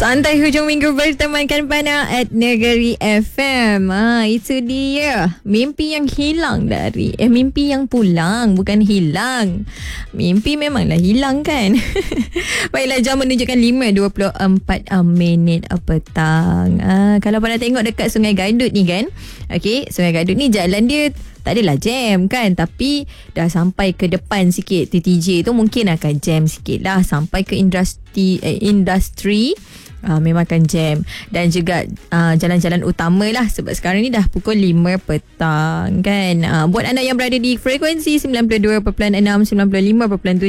Santai hujung minggu bertemankan Pana at Negeri FM. Itu dia. Mimpi yang hilang dari mimpi yang pulang, bukan hilang. Mimpi memanglah hilang kan. Baiklah, jam menunjukkan 5.24 minit petang. Kalau Pana tengok dekat Sungai Gadut ni kan. Okey, Sungai Gadut ni jalan dia tak adalah jam kan, tapi dah sampai ke depan sikit TTJ tu mungkin akan jam sikit lah. Sampai ke industri memang akan jam. Dan juga jalan-jalan utama lah, sebab sekarang ni dah pukul 5 petang kan. Buat anda yang berada di frekuensi 92.6, 95.7,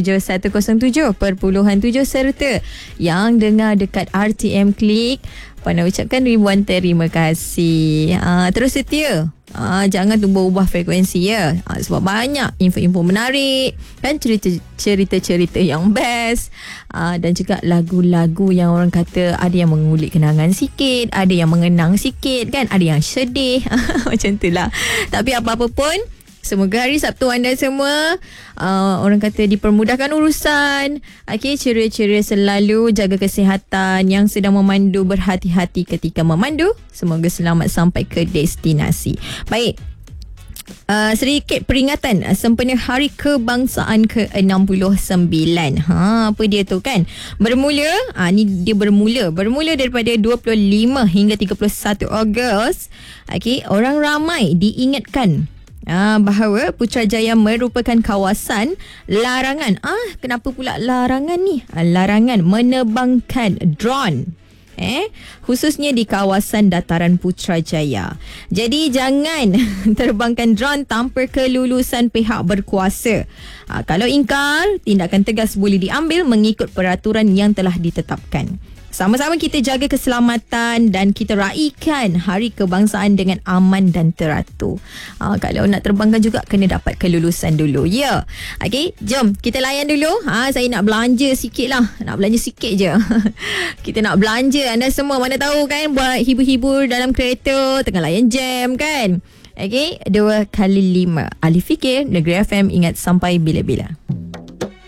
107.7 serta yang dengar dekat RTM Klik, Pana ucapkan ribuan terima kasih. Terus setia. Jangan ubah frekuensi ya. Sebab banyak info-info menarik kan, cerita-cerita yang best, dan juga lagu-lagu yang orang kata ada yang mengulik kenangan sikit, ada yang mengenang sikit kan, ada yang sedih. Macam tu lah. Tapi apa-apa pun, semoga hari Sabtu anda semua orang kata dipermudahkan urusan. Okey, ceria-ceria selalu, jaga kesihatan, yang sedang memandu berhati-hati ketika memandu. Semoga selamat sampai ke destinasi. Baik. Sedikit peringatan sempena Hari Kebangsaan ke-69. Apa dia tu kan? Bermula daripada 25 hingga 31 Ogos. Okey, orang ramai diingatkan bahawa Putrajaya merupakan kawasan larangan. Kenapa pula larangan ni? Larangan menerbangkan drone. Khususnya di kawasan dataran Putrajaya. Jadi jangan terbangkan drone tanpa kelulusan pihak berkuasa. Kalau ingkar, tindakan tegas boleh diambil mengikut peraturan yang telah ditetapkan. Sama-sama kita jaga keselamatan dan kita raikan Hari Kebangsaan dengan aman dan teratur. Kalau nak terbangkan juga kena dapat kelulusan dulu. Ya. Okey, jom kita layan dulu. Saya nak belanja sikit lah. Nak belanja sikit je. Kita nak belanja. Anda semua mana tahu kan, buat hibur-hibur dalam kereta tengah layan jam kan. Okey, 2 kali 5. Alif Fikir, Negeri FM, ingat sampai bila-bila.